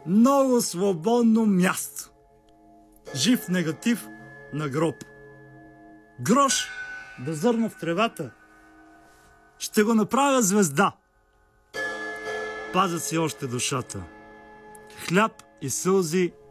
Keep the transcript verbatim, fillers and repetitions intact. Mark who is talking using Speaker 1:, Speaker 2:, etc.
Speaker 1: много свободно място. Жив негатив на гроб. Грош да зърна в тревата. Ще го направя звезда. Пазя си още душата. Хляб и сълзи